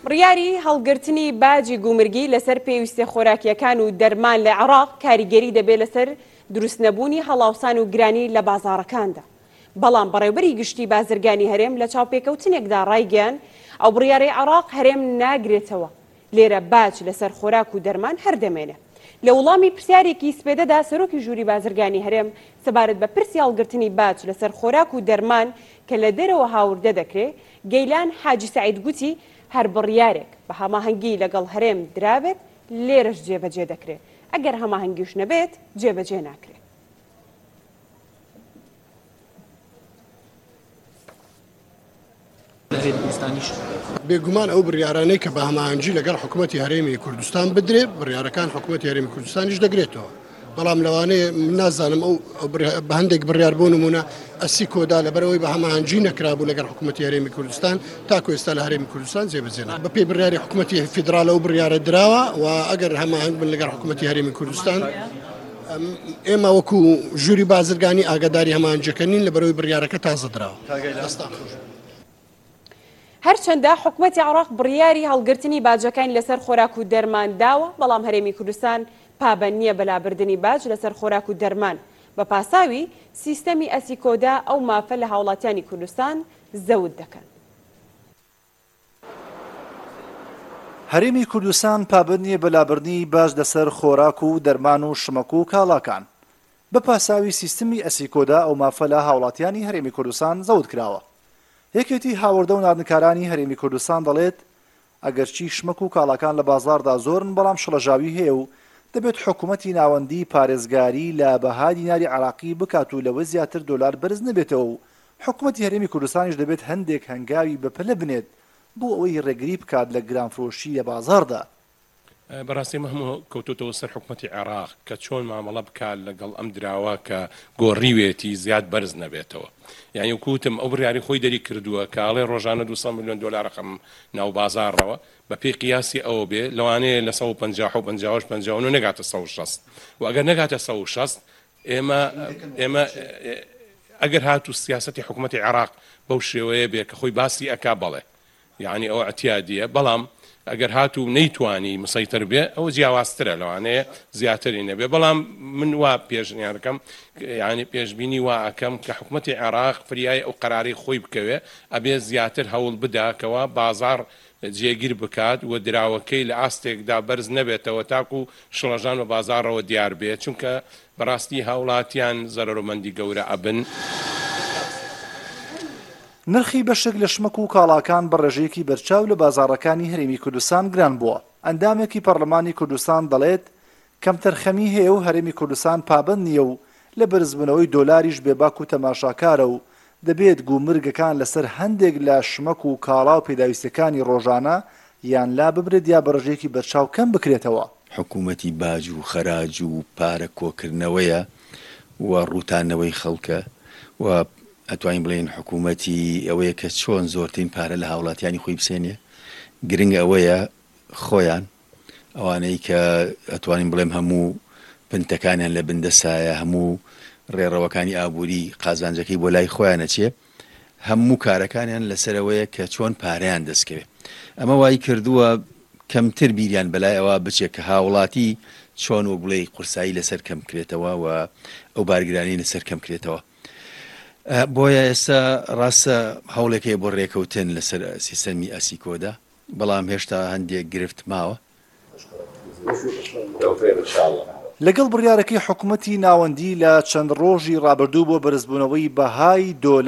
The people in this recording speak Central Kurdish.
بڕیاری هەڵگرتنی باجی گومرگی لەسەر پێویستە خۆراکیەکان و دەرمان لە عێراق کاریگەری دەبێت لەسەر دروستنەبوونی هەڵاوسان و گرانی لە بازاڕەکاندا. بەڵام بەڕێوەبەری گشتی بازرگانی هەرێم لە چاوپێکەوتنێکدا ڕایگەیاند ئەو بڕیارەی عێراق هەرێم ناگرێتەوە لێرە باج لەسەر خۆراک و دەرمان هەردەمێنێ. لە وڵامی پرسیارێکی سپێدەدا سەرۆکی ژووری بازرگانی هەرێم سەبارەت بە پرسی هەڵگرتنی باج لەسەر خۆراک و دەرمان کە لە دەرەوە هاوردە دەکرێت، گەیلان حاجی سەعید گوتی هەر بڕیارێک بە هەماهەنگی لەگەڵ هەرێم درابێت لێرەش جێبەجێ دەکرێت، ئەگەر هەماهەنگیش نەبێت جێبەجێ ناکرێت. بێگومان ئەو بڕیارانەی کە بە هەماهەنگی لەگەڵ حکوومەتی هەرێمی کوردستان بدرێت بڕیارەکان حکوومەتی هەرێمی کوردستانیش دەگرێتەوە. بەڵام لەوانەیە نازانم ئەو بە هەندێک بڕیار بۆ نمونە ئەسی کۆدا لەبەرەوەی بە هەماهەنگی نەکرابوو لەگەڵ حکوومەتی هەرێمی کوردستان تاکو ئێستا لە هەرێمی کوردستان جێبەجێنە. بە پێی بڕیاری حکوومەتی فیدراڵە و بڕیارە دراوە و ئەگەر هەماهەنگ بن لەگەڵ حکوومەتی هەرێمی کوردستان ئێمە وەکو ژووری بازرگانی ئاگاداری هەماهەنگیەکە نین لەبەرەوەی بڕیارەکە تازە دراوە. هەرچەندە حکوومەتی عێراق بڕیاری هەڵگرتنی باجەکانی لەسەر خۆراک و دەرمان داوە، بەڵام هەرێمی کوردستان پابەند نییە بەلابردنی باج لەسەر خۆراک و دەرمان. بە پاساوی سیستەمی ئەسیکۆدا ئەو مافە لە هاوڵاتیانی کوردستان زەوت دەکەن. هەرێمی کوردستان پابەند نییە بەلابردنی باج لەسەر خۆراک و دەرمان و شمەک و کاڵاکان. بە پاساوی سیستەمی ئەسیکۆدا ئەو مافە لە هاوڵاتیانی هەرێمی کوردستان زەوت کراوە. یەکێتی هاوردە و ناردنکارانی هەرێمی کوردستان دەڵێت ئەگەرچی شمەک و کاڵاکان لە بازاردا زۆرن بەڵام شڵەژاوی هەیە و دەبێت حکوومەتی ناوەندی پارێزگاری لە بەها دیناری عێراقی بکات و لەوە زیاتر دۆلار بەرز نەبێتەوە و حکوومەتی هەرێمی کوردستانیش دەبێت هەندێک هەنگاوی بەپەلە بنێت بۆ ئەوەی ڕێگری بکات لە گرانفرۆشی لە بازاردا. بەڕاستی هەموو کەوتوتەوە سەر حکوومەتی عێراق کە چۆن مامەڵە بکات لەگەڵ ئەم دراوە کە گۆڕیوێتی زیاد بەرز نەبێتەوە. یعنی وکوتم ئەو بڕیاری خۆی دەری کردووە کە ئاڵێ ڕۆژانە 200 میلیۆن دلار رقم ناو بازارڕەوە بە پێی قیاسی ئەوە بێ لەوانەیە لە 150 نەگاتە 160 و ئەگەر نەگاتە 160 ئێمە ئەگەر هاتو سیاسەتی حکوومەتی عێراق بەو شێوەیە بێ کە خۆی باسی ئەکا بەڵێ یعنی ئەو ئەتیادیە، بەڵام ئەگەر هاتو نەیتوانی مسەیتر بێ ئەو جیاوازترە لەوانەیە زیاتری نەبێ. بەڵام من وا پێشنیارەکەم یعنی پێشبینی وا ئەکەم کە حکوومەتی عێراق فریای ئەو قەراری خۆی بکەوێ ئەبێ زیاتر هەوڵ بداکەوە بازار جێگیر بکات و دراوەکەی لە ئاستێکدا بەرز نەبێتەوە تاکو شڵەژان بە بازارەوە دیار بێت، چونکە بەڕاستی هاوڵاتیان زەرەرمەندی گەورە ئەبن. نرخی بەشێک لە شمەک و کاڵاکان بە ڕێژەیەکی بەرچاو لە بازاڕەکانی هەرێمی کوردستان گران بووە. ئەندامێکی پەرلەمانی کوردستان دەڵێت کەم تەرخەمی هەیە و هەرێمی کوردستان پابەند نییە و لە بەرزبوونەوەی دۆلاریش بێباک و تەماشاکارە و دەبێت گومرگەکان لەسەر هەندێک لە شمەک و کاڵا و پێداویستەکانی ڕۆژانە یان لا ببرێت یا بە ڕێژەیەکی بەرچاو کەم بکرێتەوە. حکوومەتی باج و خەراج و پارە کۆکردنەوەیە و ڕوتانەوەی خەڵکە و ئەتوانین بڵێن حکوومەتی ئەوەیە کە چۆن زۆرترین پارە لە هاوڵاتیانی خۆی بسێنێ. گرنگ ئەوەیە خۆیان ئەوانەی کە ئەتوانین بڵێم هەموو پنتەکانیان لە بندەسایە، هەموو ڕێڕەوەکانی ئابووری قازانجەکەی بۆ لای خۆیانە چێ، هەموو کارەکانیان لەسەرەوەیە کە چۆن پارەیان دەستکەوێت. ئەمە وای کردووە کەمتر بیریان بەلای ئەوە بچێت کە هاوڵاتی چۆن و بڵێ قورسایی لەسەر کەم کرێتەوە و ئەو بارگرانی لەسەر کەم کرێتەوە. بۆیە ئێستا ڕاستە هەوڵێکی بۆ ڕێکەوتن لەسەر سیستەمی ئەسیکۆدا، بەڵام هێشتا هەندێک گرفت ماوە. لەگەڵ بڕیارەکەی حکوومەتی ناوەندی لە چەند ڕۆژی ڕابردوو بۆ بەرزبوونەوەی بەهای دۆلار